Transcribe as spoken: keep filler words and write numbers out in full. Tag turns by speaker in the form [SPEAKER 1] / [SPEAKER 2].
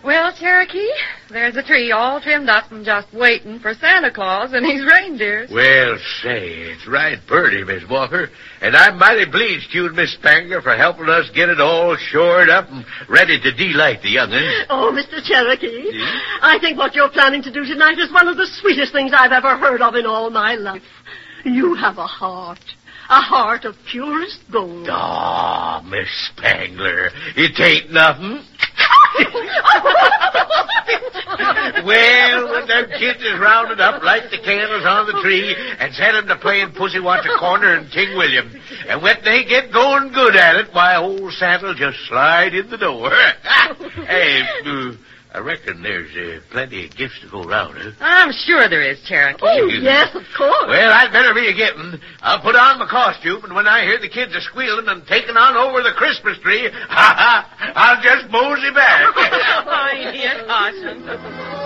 [SPEAKER 1] Well, Cherokee, there's a tree all trimmed up and just waiting for Santa Claus and his reindeers.
[SPEAKER 2] Well, say, it's right pretty, Miss Walker. And I'm mighty pleased to you and Miss Spangler for helping us get it all shored up and ready to delight the young'uns.
[SPEAKER 3] Oh, Mister Cherokee,
[SPEAKER 2] Hmm?
[SPEAKER 3] I think what you're planning to do tonight is one of the sweetest things I've ever heard of in all my life. You have a heart. A heart of purest gold.
[SPEAKER 2] Ah, oh, Miss Spangler, it ain't nothing. Well, when them kids is rounded up, light the candles on the tree, and set 'em to playing Pussy Wants a Corner and King William. And when they get going good at it, why, old Santa'll just slide in the door. Hey, uh, I reckon there's uh, plenty of gifts to go round, huh?
[SPEAKER 1] I'm sure there is, Cherokee.
[SPEAKER 3] Oh, yes, of course.
[SPEAKER 2] Well, I'd better be a-getting. I'll put on my costume, and when I hear the kids are squealing and taking on over the Christmas tree, ha ha, I'll just mosey back.
[SPEAKER 1] Oh, dear caution.